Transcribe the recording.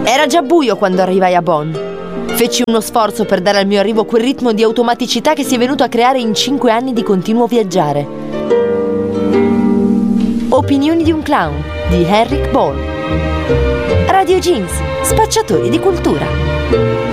Era già buio quando arrivai a Bonn. Feci uno sforzo per dare al mio arrivo quel ritmo di automaticità che si è venuto a creare in 5 anni di continuo viaggiare. Opinioni di un clown di Henrik Ball. Radio Jeans, spacciatori di cultura.